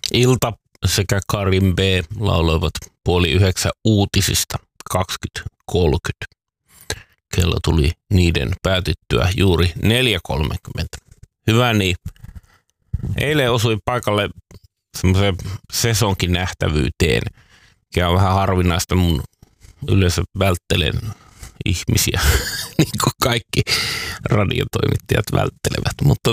Ilta sekä Karin B lauloivat 8:30 uutisista 20:30. Kello tuli niiden päätyttyä juuri 4:30. Hyvä niin. Eilen osui paikalle semmoisen sesonkin nähtävyyteen, mikä on vähän harvinaista. Mun yleensä välttelen ihmisiä, niin kuin kaikki radiotoimittajat välttelevät. Mutta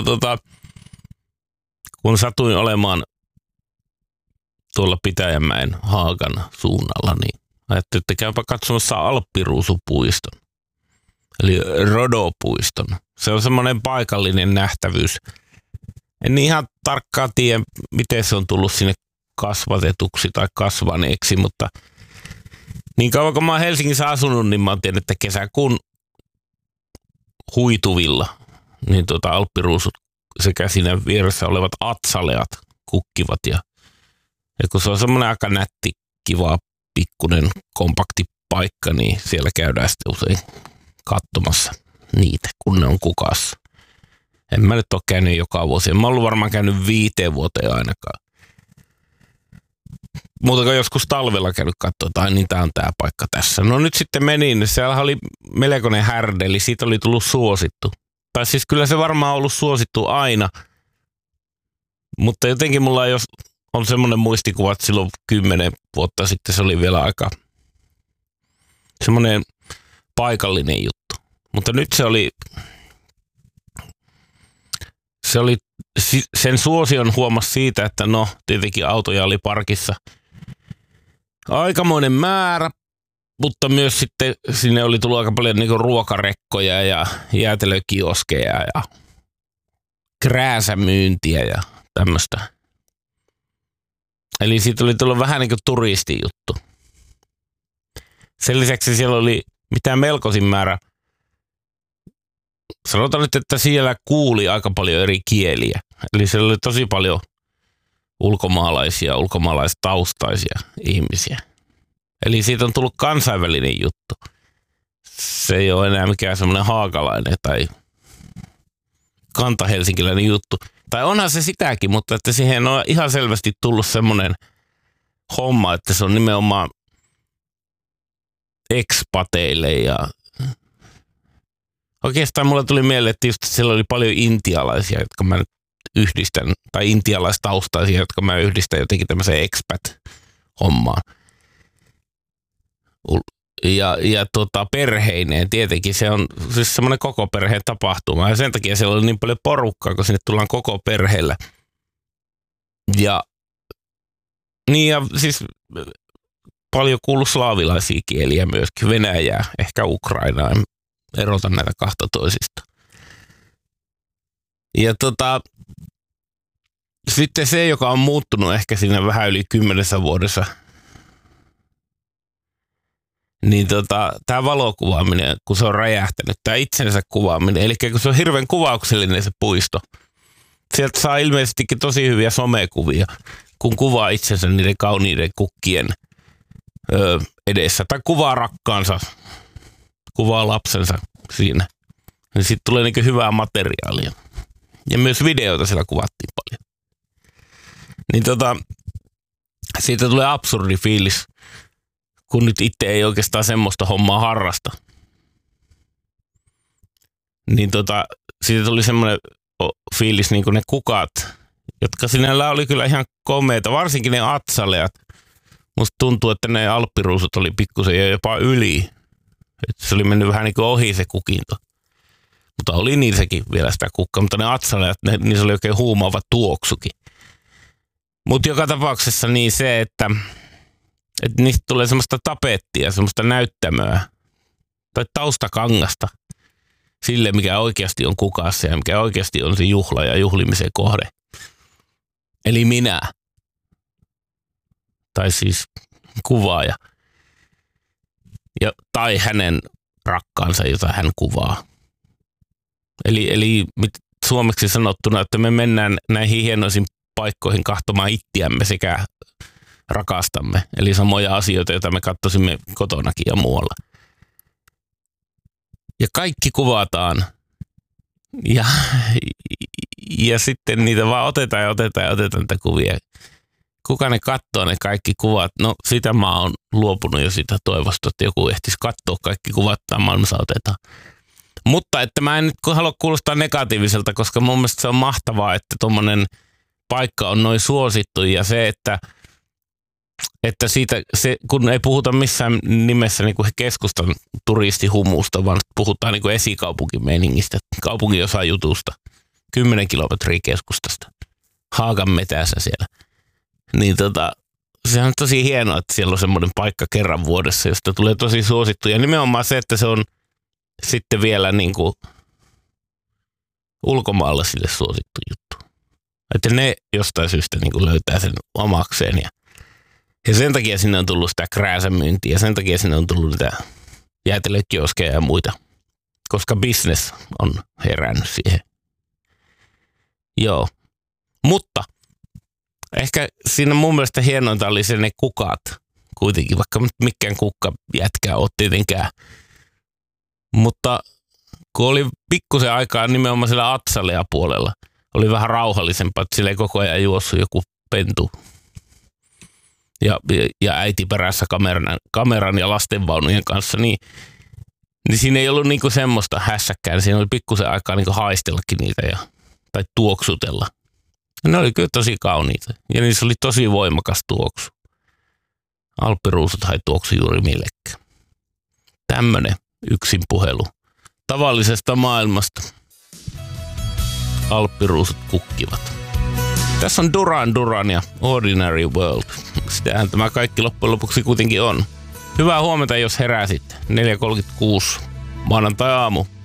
kun satuin olemaan tuolla Pitäjänmäen Haagan suunnalla, niin ajattelin, että käypä katsomassa Alppiruusupuiston, eli Rodopuiston. Se on semmoinen paikallinen nähtävyys. En ihan tarkkaan tiedä, miten se on tullut sinne kasvatetuksi tai kasvaneeksi, mutta niin kauan kun mä oon Helsingissä asunut, niin mä oon tiennyt, että kesäkuun huituvilla niin alppiruusut sekä siinä vieressä olevat atsaleat kukkivat. Ja kun se on semmoinen aika nätti, kiva, pikkunen, kompakti paikka, niin siellä käydään sitten usein katsomassa niitä, kun ne on kukassa. En mä nyt ole käynyt joka vuosi. En mä ollut varmaan käynyt 5 vuoteen ainakaan. Muuta kuin joskus talvella käynyt katsoa, niin tää on tää paikka tässä. No nyt sitten menin, siellä oli melkoinen härdeli, siitä oli tullut suosittu. Tai siis kyllä se varmaan on ollut suosittu aina. Mutta jotenkin mulla on semmoinen muistikuva, että silloin 10 vuotta sitten se oli vielä aika semmoinen paikallinen juttu. Mutta nyt se oli sen suosion huomasi siitä, että no tietenkin autoja oli parkissa aikamoinen määrä, mutta myös sitten sinne oli tullut aika paljon niin kuin ruokarekkoja ja jäätelökioskeja ja krääsämyyntiä ja tämmöistä. Eli siitä oli tullut vähän niin kuin turistijuttu. Sen lisäksi siellä oli mitään melkoisin määrä. Sanotaan nyt, että siellä kuuli aika paljon eri kieliä. Eli siellä oli tosi paljon ulkomaalaisia, ulkomaalaistaustaisia ihmisiä. Eli siitä on tullut kansainvälinen juttu. Se ei ole enää mikään semmoinen haakalainen tai kantahelsinkiläinen juttu. Tai onhan se sitäkin, mutta että siihen on ihan selvästi tullut semmoinen homma, että se on nimenomaan ekspateille ja oikeastaan mulle tuli mieleen, että just siellä oli paljon intialaisia, jotka mä nyt yhdistän, tai intialaistaustaisia, jotka mä yhdistän jotenkin tämmöiseen expat-hommaan. Ja perheineen tietenkin se on siis semmoinen koko perheen tapahtuma. Ja sen takia siellä oli niin paljon porukkaa, kun sinne tullaan koko perheellä. Ja siis paljon kuuluu slaavilaisia kieliä myöskin, venäjää, ehkä Ukrainaa. Erota näitä kahta toisista. Ja sitten se, joka on muuttunut ehkä siinä vähän yli 10 vuodessa, niin tämä valokuvaaminen, kun se on räjähtänyt, tämä itsensä kuvaaminen, eli kun se on hirveän kuvauksellinen se puisto, sieltä saa ilmeisestikin tosi hyviä somekuvia, kun kuvaa itsensä niiden kauniiden kukkien edessä, tai kuvaa rakkaansa, kuvaa lapsensa siinä. Niin siitä tulee niin hyvää materiaalia. Ja myös videoita siellä kuvattiin paljon. Niin siitä tulee absurdi fiilis, kun nyt itse ei oikeastaan semmoista hommaa harrasta. Niin siitä tuli semmoinen fiilis, niin kuin ne kukat, jotka sinällä oli kyllä ihan komeita, varsinkin ne atsaleat. Musta tuntuu, että ne alppiruusut oli pikkusen ja jopa yli. Että se oli mennyt vähän niin kuin ohi se kukinto. Mutta oli niissäkin vielä sitä kukkaa, mutta ne atsaleat, niissä oli oikein huumaava tuoksukin. Mutta joka tapauksessa niin se, että niistä tulee semmoista tapettia, semmoista näyttämöä tai taustakangasta sille, mikä oikeasti on kukassa ja mikä oikeasti on se juhla ja juhlimisen kohde. Eli minä. Tai siis kuvaaja. Tai hänen rakkaansa, jota hän kuvaa. Eli suomeksi sanottuna, että me mennään näihin hienoisiin paikkoihin kahtomaan ittiämme sekä rakastamme. Eli samoja asioita, joita me katsoisimme kotonakin ja muualla. Ja kaikki kuvataan. Ja sitten niitä vaan otetaan niitä kuvia. kuka ne katsoo ne kaikki kuvat? No sitä mä oon luopunut jo sitä toivosta, että joku ehtisi katsoa kaikki kuvat, tai maailmassa otetaan. Mutta että mä en nyt halua kuulostaa negatiiviselta, koska mun mielestä se on mahtavaa, että tommonen paikka on noin suosittu ja se, että siitä, kun ei puhuta missään nimessä niin kuin keskustan turistihumusta, vaan puhutaan niin kuin esikaupunkimeiningistä, kaupunginosajutusta, 10 kilometriä keskustasta, Haagan metässä siellä. Niin sehän on tosi hienoa, että siellä on semmoinen paikka kerran vuodessa, josta tulee tosi suosittu. Ja nimenomaan se, että se on sitten vielä niin kuin ulkomaalaisille suosittu juttu. Että ne jostain syystä niin kuin löytää sen omakseen. Ja sen takia sinne on tullut sitä krääsämyyntiä ja sen takia sinne on tullut niitä jäätelökioskeja ja muita. Koska business on herännyt siihen. Joo. Mutta ehkä siinä mun mielestä hienointa oli se ne kukat kuitenkin, vaikka mikään kukkajätkä ole tietenkään. Mutta kun oli pikkusen aikaa nimenomaan siellä Atsalea puolella, oli vähän rauhallisempaa, että sillä ei koko ajan juossut joku pentu. Ja äiti perässä kameran ja lastenvaunujen kanssa, niin siinä ei ollut niinku semmoista hässäkkää. Siinä oli pikkusen aikaa niinku haistellakin niitä tai tuoksutella. Ja ne oli kyllä tosi kauniita. Ja niissä oli tosi voimakas tuoksu. Alppiruusut ei tuoksu juuri millekään. Tämmönen yksin puhelu. Tavallisesta maailmasta alppiruusut kukkivat. Tässä on Duran Duran ja Ordinary World. Sitähän tämä kaikki loppujen lopuksi kuitenkin on. Hyvää huomenta, jos heräsit. 4.36 maanantai-aamu.